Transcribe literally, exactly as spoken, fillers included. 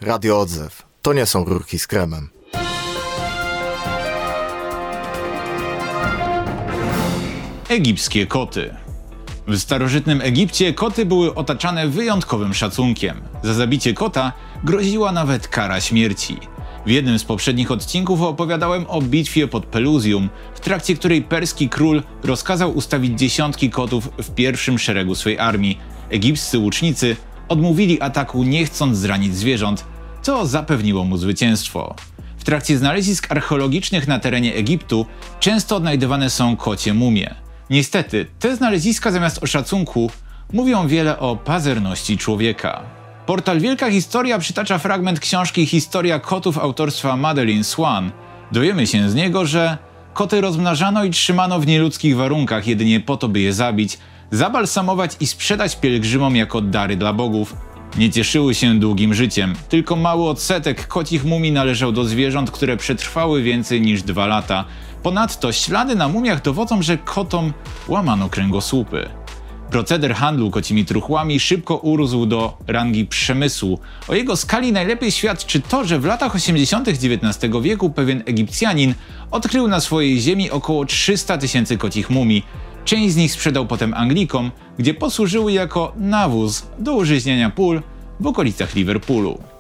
Radio Odzew. To nie są rurki z kremem. Egipskie koty. W starożytnym Egipcie koty były otaczane wyjątkowym szacunkiem. Za zabicie kota groziła nawet kara śmierci. W jednym z poprzednich odcinków opowiadałem o bitwie pod Pelusium, w trakcie której perski król rozkazał ustawić dziesiątki kotów w pierwszym szeregu swej armii. Egipscy łucznicy odmówili ataku, nie chcąc zranić zwierząt, co zapewniło mu zwycięstwo. W trakcie znalezisk archeologicznych na terenie Egiptu często odnajdywane są kocie mumie. Niestety, te znaleziska zamiast o szacunku mówią wiele o pazerności człowieka. Portal Wielka Historia przytacza fragment książki Historia kotów autorstwa Madeleine Swan. Dowiemy się z niego, że koty rozmnażano i trzymano w nieludzkich warunkach jedynie po to, by je zabić, zabalsamować i sprzedać pielgrzymom jako dary dla bogów. Nie cieszyły się długim życiem, tylko mały odsetek kocich mumii należał do zwierząt, które przetrwały więcej niż dwa lata. Ponadto ślady na mumiach dowodzą, że kotom łamano kręgosłupy. Proceder handlu kocimi truchłami szybko urósł do rangi przemysłu. O jego skali najlepiej świadczy to, że w latach osiemdziesiątych dziewiętnastego wieku pewien Egipcjanin odkrył na swojej ziemi około trzysta tysięcy kocich mumii. Część z nich sprzedał potem Anglikom, gdzie posłużyły jako nawóz do użyźniania pól w okolicach Liverpoolu.